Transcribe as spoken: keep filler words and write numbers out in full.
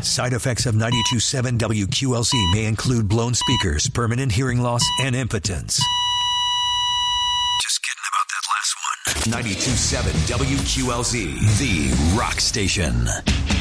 Side effects of ninety-two point seven W Q L C may include blown speakers, permanent hearing loss, and impotence. Just kidding about that last one. ninety-two point seven W Q L Z, the rock station.